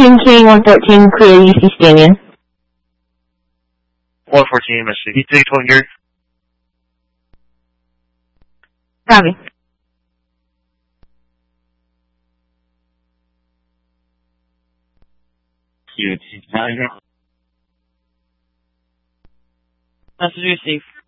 King 114, clear UC Stanion. 114, Mississippi. 312 here. Copy. QT Tiger. Message received.